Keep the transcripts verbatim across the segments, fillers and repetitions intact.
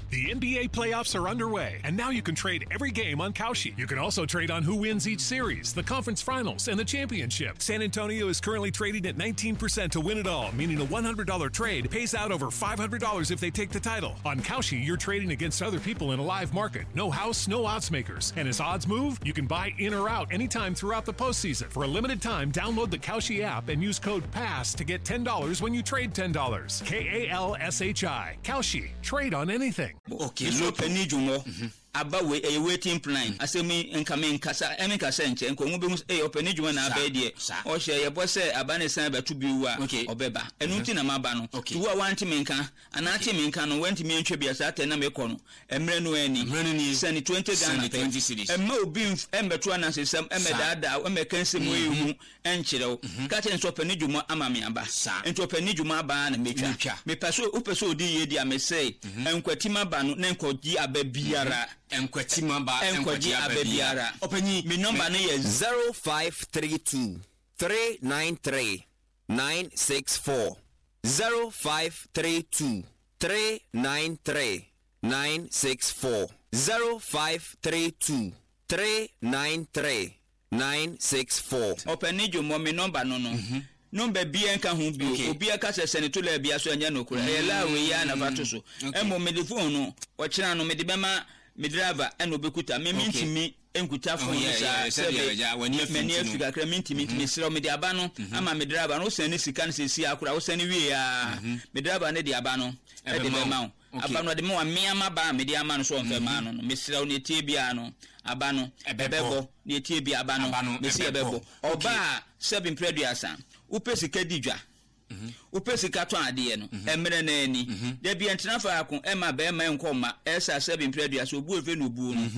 The N B A playoffs are underway, and now you can trade every game on Kalshi. You can also trade on who wins each series, the conference finals, and the championship. San Antonio is currently trading at nineteen percent to win it all, meaning a one hundred dollars trade pays out over five hundred dollars if they take the title. On Kalshi, you're trading against other people in a live market. No house, no odds makers. And as odds move, you can buy in or out anytime throughout the postseason. For a limited time, download the Kalshi app and use code PASS to get ten dollars when you trade ten dollars. K A L S H I. Kalshi. Trade on anything. Okay, so penny jumo. Aba we a waiting plan. Asemi nkame nkasa emi kasa nche nko ngube e openi dwuma na aba die o hye ye bo se abane san ba to bi wu a obeba enu nti na maba no to wa wanti menka ana ati menka no wanti me ntwe bia sa na me kɔ no emre no ani sani twenty Ghana twenty series emma obi embeto na sesam emeda da emeka nsem we hu enkyerɛw ka te nso openi dwuma ama me aba nti openi dwuma aba na metwa me peso upeso odi ye di amese enkwati maba no na enkogi aba biara enkwati maba enkogi aba biara openi me number no ye zero five three two three nine three nine six four zero five three two three nine three nine six four zero five three two three nine three nine six four. Openi jumo me number no no. Number bi enka hu bi obi aka sese ne to la bia so anya no kura e la we ya na fato so emo me de phone no o kira no me de bema me driver eno bekuta me mintimi enkuta phone ya sebe meni afika kra mintimi me sira me de aba no ama me driver no sene sika ne sesi akura wo sene wie ya me driver ne de aba no e de bema aba no de me wa me ama ba me de ama no so onfe ma no me sira ne tie bia no aba no ebebo ne tie bia aba no me si ebebo oba seven preduasa upesika dijwa mhm upesika to ade no emre na ani da bi entena fa akon ema be ma nkoma esa seven predia so obu efe no bu no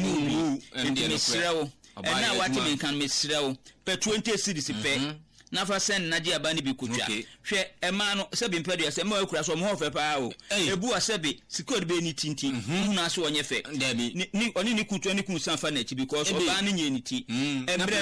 omu bi mesrewo ena wati me kan mesrewo pe twenty series pe na fa sen na je aba ni bi kutwa hwe ema no seven predia se ma akura so mo hofe pa o ebu asebi sikod be ni tintin hu na so onye fe ni oni ni kutwa ni kun san fa na chi because oba ni nye ni ti emre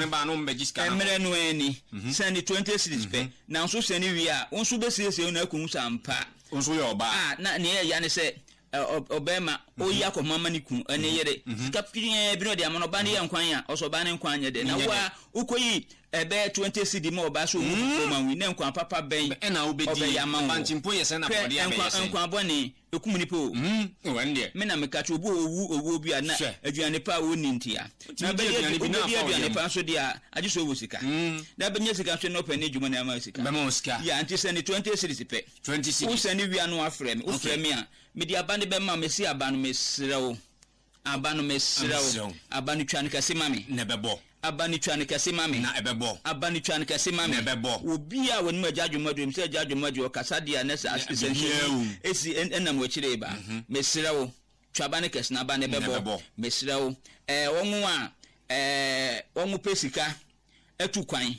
na emre no ani sen twenty series pe na so sen wi a onso be siesie na akun sampa onso ye oba ah na ne ya ne se obema oyi akomama ni kun ene yere kapien bi no de amono ba ne yankwan ya oso ba ne nkwan nye de na wa ukoyi ebe twenty cedi mo ba so mu ma wi ne nkwan papa ben na obedi abantimpo ye se na podi ya me nkwan nkwan boni ekumuni po mm wende me na me ka cho obu owu owu bi ana aduane pa wo ni ntia na be aduane bi na aduane pa so dia age so wo sika na be nye sika so no pani dwuma na ma sika be mo sika ya anti se ni twenty cedi pe twenty cedi wo se ni wi anu afre me wo frɛ me a me dia bande be ma me si abanu me srewo abanu me srewo abanu twa ne kase mame ne bebo abani twane kase mame na ebebo abani twane kase mame na ebebo obi a wonu majadwumadu mse jadwumadu okasa dia na sa assistant esi enam wachire ba mesrewo twabane kase na abane bebo mesrewo eh wonu a eh wonu pesika etu kwan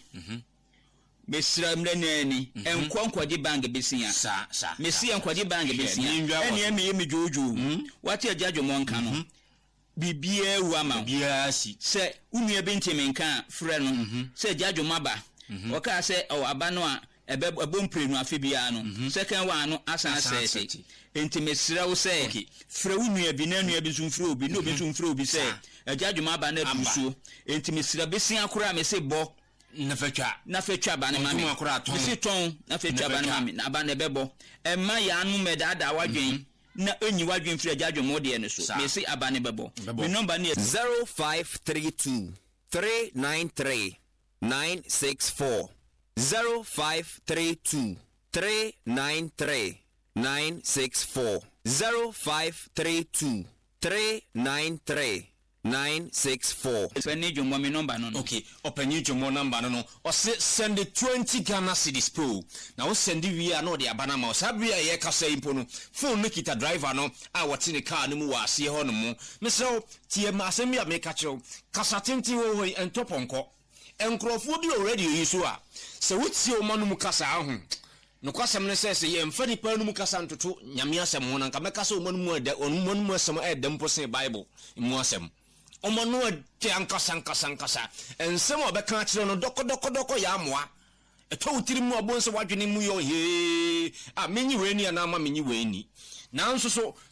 mesra mre nani enkonkodi bang besia sa sa mesia enkonkodi bang besia eni emi emi jojo wati ajadwumo nka no bibia wama bibia si se unua bentime nka frɛ no se jadwumaba oka se o aba no a ebe abompre no afebia no second one no asan sese entimesira wo se frɛ unua bi na unua bi sumfrɛ obi no bi sumfrɛ obi se jadwumaba na busuo entimesira besia akora me se bo na fetwa na fetwa ba ne mame bisi ton na fetwa ba ne mame na ba ne bebo emma ya anu medada wadwen na enyi wadwen firi ajadwo mode ne so me se abane bebo me number ne zero five three two three nine three nine six four zero five three two three nine three nine six four zero five three two three nine three nine six four. Openi jomo me number no. Okay, openi jomo number no no. O send the twenty Ghana cedis po. Na o send we are no de abana ma. Sabia ye kasa impo no. Phone no kita driver no. A wati ne car no mu wa ase ho no mu. Me so tie ma asem ya me ka kiro. Kasa tenti wo ho entoponko. Enkrofo di already yi so a. Se wutie o manu mu kasa ho. No kwasem ne sese ye mfa ni pa no mu kasa ntoto nyame asem ho na nka me kasa o manu mu eda o manu mu asem e dem pose Bible mu asem. Omo no te ankasa ankasa ankasa ensem obeka akire no doko doko doko ya amoa eto utiri mu abonse wadwene mu yo he a menyi we ni na ama menyi we ni nanso so